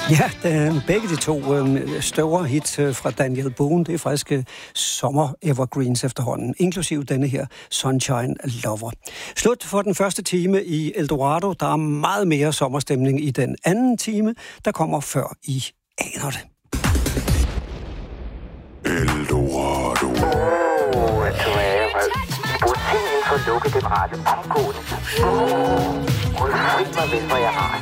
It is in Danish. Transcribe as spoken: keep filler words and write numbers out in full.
Ja, begge de to øh, store hits øh, fra Daniel Boone, det er faktisk øh, sommer-evergreens efterhånden, inklusiv denne her Sunshine Lover. Slut for den første time i Eldorado. Der er meget mere sommerstemning i den anden time, der kommer før I aner det. Eldorado. Åh, jeg tror, jeg burde simpelthen få lukket den radio omgående. Åh, fri mig vel, hvor jeg har.